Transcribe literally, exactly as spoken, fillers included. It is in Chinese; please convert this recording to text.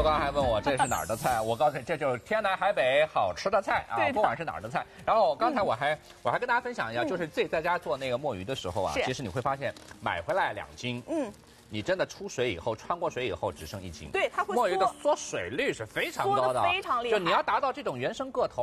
刚刚还问我这是哪儿的菜，我告诉你，这就是天南海北好吃的菜啊，不管是哪儿的菜。然后刚才我还、嗯、我还跟大家分享一下，嗯、就是自己在家做那个墨鱼的时候啊，其实你会发现买回来两斤，嗯。你真的出水以后，穿过水以后只剩一斤。 对，它会墨鱼的缩水率是非常高的， 非常厉害。 就你要达到这种原生个头。